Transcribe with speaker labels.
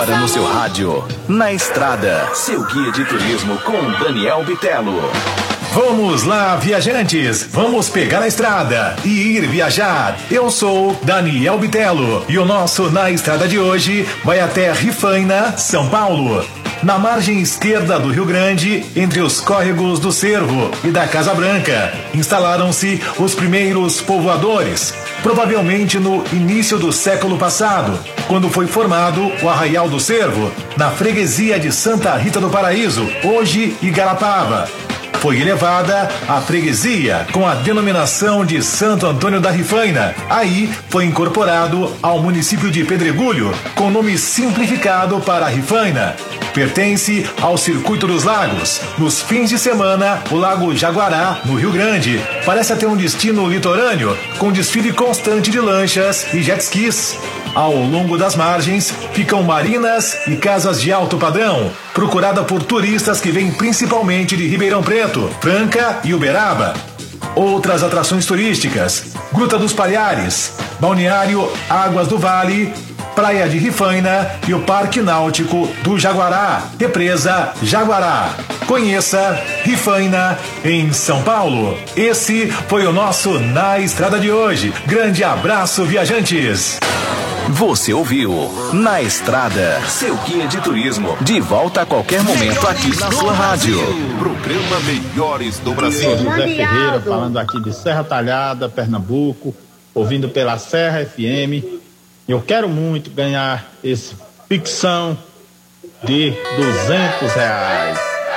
Speaker 1: Agora no seu rádio, Na Estrada, seu guia de turismo com Daniel Bitelo.
Speaker 2: Vamos lá, viajantes, vamos pegar a estrada e ir viajar. Eu sou Daniel Bitelo e o nosso Na Estrada de hoje vai até Rifaina, São Paulo. Na margem esquerda do Rio Grande, entre os córregos do Cervo e da Casa Branca, instalaram-se os primeiros povoadores, provavelmente no início do século passado, quando foi formado o Arraial do Cervo, na freguesia de Santa Rita do Paraíso, hoje Igarapava. Foi elevada a freguesia com a denominação de Santo Antônio da Rifaina. Aí foi incorporado ao município de Pedregulho, com nome simplificado para Rifaina. Pertence ao Circuito dos Lagos. Nos fins de semana, o Lago Jaguará, no Rio Grande, parece ter um destino litorâneo, com desfile constante de lanchas e jet skis. Ao longo das margens, ficam marinas e casas de alto padrão, procurada por turistas que vêm principalmente de Ribeirão Preto, Franca e Uberaba. Outras atrações turísticas: Gruta dos Palhares, Balneário Águas do Vale, Praia de Rifaina e o Parque Náutico do Jaguará, Represa Jaguará. Conheça Rifaina em São Paulo. Esse foi o nosso Na Estrada de hoje. Grande abraço, viajantes!
Speaker 1: Você ouviu Na Estrada, seu guia de turismo. De volta a qualquer momento aqui na sua rádio.
Speaker 3: Programa Melhores do Brasil.
Speaker 4: José Ferreira falando aqui de Serra Talhada, Pernambuco, ouvindo pela Serra FM. Eu quero muito ganhar esse pixão de R$200.